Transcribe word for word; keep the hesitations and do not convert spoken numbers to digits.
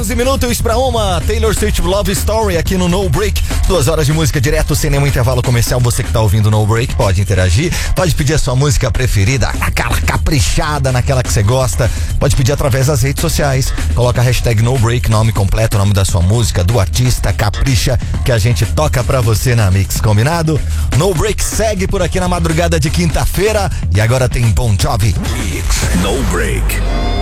quatorze minutos pra uma. Taylor Swift Love Story aqui no No Break. Duas horas de música direto, sem nenhum intervalo comercial. Você que tá ouvindo No Break pode interagir, pode pedir a sua música preferida, aquela caprichada, naquela que você gosta. Pode pedir através das redes sociais. Coloca a hashtag No Break, nome completo, nome da sua música, do artista, capricha, que a gente toca pra você na Mix, combinado? No Break segue por aqui na madrugada de quinta-feira. E agora tem Bon Jovi. Mix No Break.